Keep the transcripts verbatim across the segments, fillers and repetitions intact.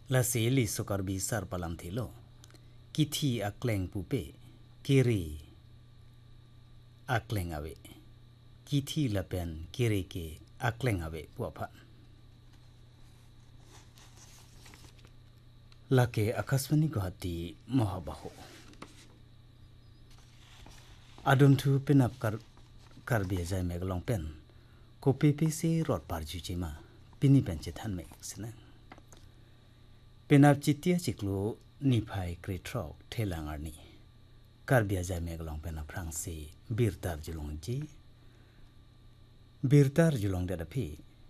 la seli sokar bisar palam thilo kithi akleng pupe kiri akleng ave kithi lapen kiri ke akleng ave puapa lake akaswani Guwahati mohabaho adum thu pinap kar karbe jai meglong pen ko ppc rot parju chima pini pen chethan me sina penap chitia chiklo niphai kretrok thelangarni karbe jai meglong pen frangsi birtar julongji birtar julong da phi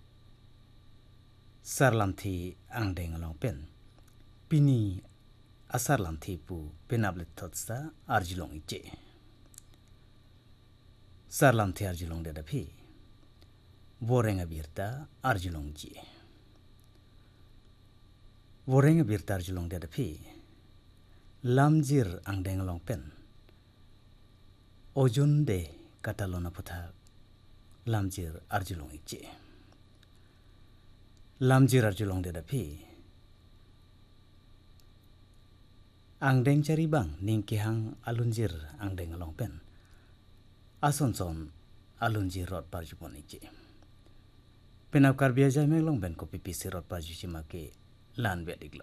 sarlamthi angdeng long pen pini asarlamthi pu penable thotsa arjulong iche sarlamthi arjulong da phi Worenga birta arjulongji Worenga birta arjulong da phi lamjir angdeng long pen ojun de katalona putha lamjir arjulong iche lamjir arjulong da phi angdeng chari bang ningkihang alunjir angdeng long pen asonson alunjir rot parjupon iche penap karbia jai meglong ben ko ppc rot parju chima ke lan bediglo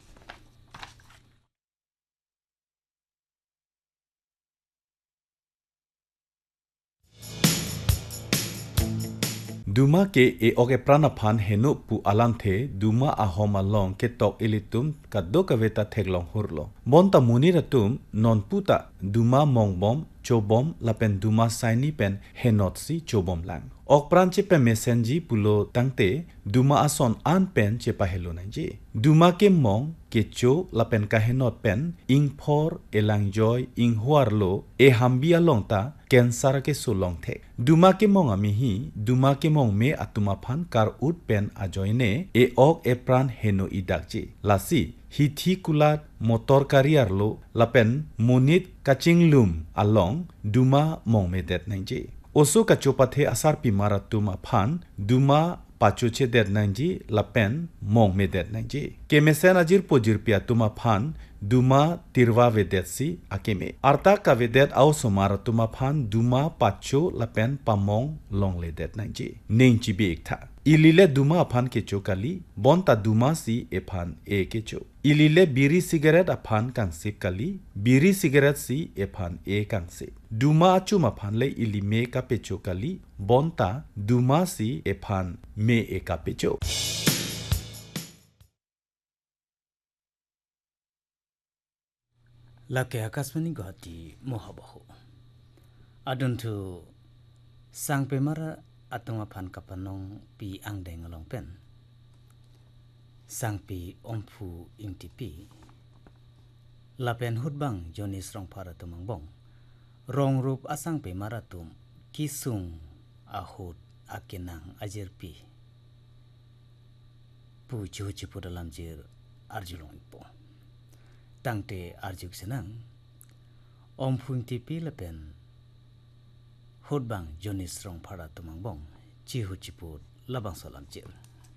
Duma ke e oke pranaphan henu pu alanthe duma ahoma long ke tok ilitum kaddo kaveta theglong hurlo bonta muniratum non puta duma mongbom chobom lapen duma saini pen henot si chobom lang ok pranche pe mesenji pulo tangte duma ason an pen che pahelo nanji duma ke mong ke cho lapen ka henot pen ing phor elang joy ing huarlo e hambia longta cancer ke sulong the duma ke mong ami hi duma ke mong me atuma phan kar ut pen ajoine e ok e pran heno idakji lasi hi thi kulat motor kariar lo lapen munit kachinglum along duma mong me det nanji oso kachopathe asar pi maratuma phan duma pachuche det nanji lapen mong me det nanji kemesen ajir pojir pia tuma phan duma tirwa vedet si akeme arta ka vedet au somara tuma phan duma pacho lapen pamong long le det nanji ningchi bi ekta ilile duma aphan ke chokali bonta duma si ephan e ke cho ilile biri cigarette aphan kang sip kali biri cigarette si ephan e kang se duma achuma phan le ili me ka pe chokali bonta duma si ephan me e ka pe cho lake akaswani Guwahati mohabaho aduntu sangpe mara atoma phan kapanong pi angdeng along pen sangpi ompu ingtipi lapen hutbang jonis rong paratumang bong rong rup asangpe maratum kisung ahut akinang ajirpi pu juji pudalam jir arjulong ipo tangte arjuk senang ompu ingtipi lapen hutbang jonis rong phara tumang bong chihu chiput labang salam chil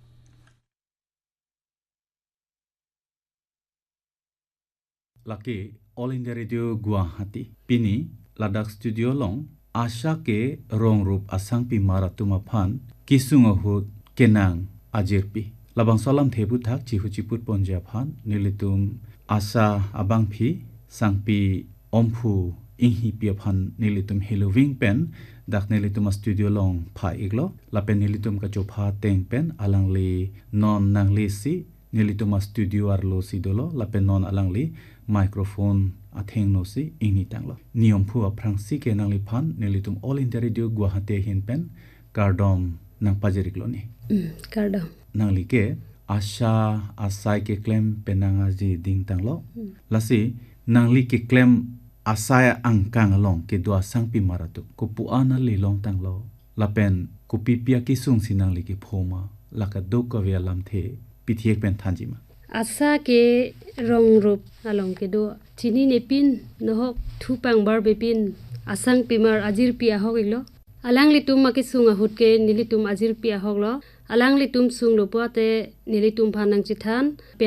laki All India Radio Guwahati pini Ladakh studio long asha ke rong rup asang pi maratuma phan kisung ahut kenang ajirpi labang salam thebu thak chihu chiput ponja phan nilitum asa abang phi sangpi omphu inghi pia phan nilitum halloween pen dak nilitum studio long pha iglo lapen nilitum ka chopha teng pen alangli non nangli si nilitum studio arlo si dolo lapen non alangli microphone atheng no si ingni tanglo niom phu aprang si ke nangli phan nilitum All India Radio Guwahati hin pen kardom nang pajeriklo ni kardom nangli ke asha asai ke claim penanga ji ding tanglo lasi nangli ke claim asaya angkang along ke dua sangpi maratu ko puana lilong tanglo lapen ko pipia ki sung sinang li ki phoma laka do ka ve lam the pithiek pen thanjima asa ke rong rup along ke do chini ne pin no hok thu pang bar be pin asang pimar ajir pia hogilo alang li tum ma ki sung ahut ke nili tum ajir pia hoglo alang li tum sung lo pa te nili tum phanang chithan